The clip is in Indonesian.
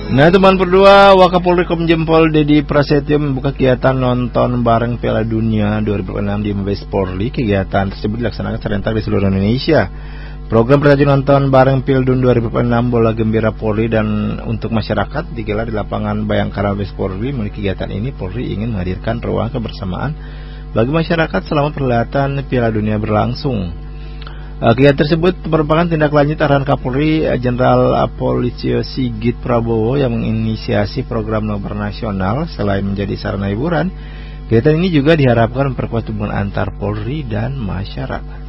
Nah teman berdua, Wakapolri Komjen Pol Dedi Prasetyo membuka kegiatan nonton bareng Piala Dunia 2006 di Mabes Polri. Kegiatan tersebut dilaksanakan serentak di seluruh Indonesia. Program bertajuk nonton bareng Pildun 2006 Bola Gembira Polri dan untuk masyarakat digelar di lapangan Bayangkara Mabes Polri. Melalui kegiatan ini Polri ingin menghadirkan ruang kebersamaan bagi masyarakat selama perhelatan Piala Dunia berlangsung. Kegiatan tersebut merupakan tindak lanjut arahan Kapolri Jenderal Polisi Sigit Prabowo yang menginisiasi program nobar nasional. Selain menjadi sarana hiburan, kegiatan ini juga diharapkan memperkuat hubungan antar Polri dan masyarakat.